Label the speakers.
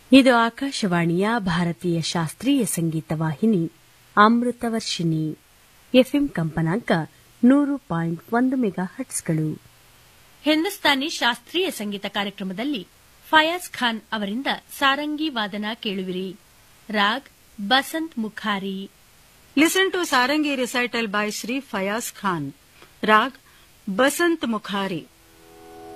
Speaker 1: ಇದು ಆಕಾಶವಾಣಿಯ ಭಾರತೀಯ ಶಾಸ್ತ್ರೀಯ ಸಂಗೀತ ವಾಹಿನಿ ಅಮೃತವರ್ಷಿಣಿ ಎಫ್ಎಂ ಕಂಪನಾಂಕ 100.1 ಮೆಗಾಹರ್ಟ್ಸ್ಗಳು.
Speaker 2: ಹಿಂದೂಸ್ತಾನಿ ಶಾಸ್ತ್ರೀಯ ಸಂಗೀತ ಕಾರ್ಯಕ್ರಮದಲ್ಲಿ ಫಯಾಜ್ ಖಾನ್ ಅವರಿಂದ ಸಾರಂಗಿ ವಾದನ ಕೇಳುವಿರಿ. Raag Basant ಮುಖಾರಿ.
Speaker 3: Listen to Sarangi recital by Shri Fayaz Khan. Raag Basant ಮುಖಾರಿ.